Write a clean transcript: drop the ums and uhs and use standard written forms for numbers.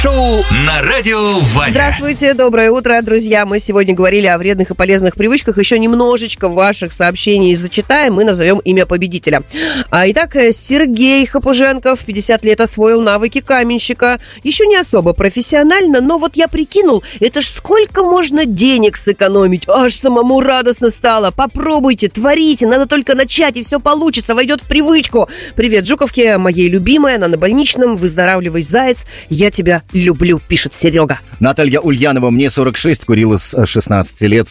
Шоу на радио Ваня. Здравствуйте, доброе утро, друзья. Мы сегодня говорили о вредных и полезных привычках. Еще немножечко ваших сообщений зачитаем. Мы назовем имя победителя. Итак, Сергей Хапуженков, 50 лет, освоил навыки каменщика. Еще не особо профессионально, но вот я прикинул, это ж сколько можно денег сэкономить. Аж самому радостно стало. Попробуйте, творите, надо только начать, и все получится, войдет в привычку. Привет, Жуковке, моей любимой, она на больничном. Выздоравливай, заяц, я тебя люблю, пишет Серега. Наталья Ульянова, мне 46, курила с 16 лет.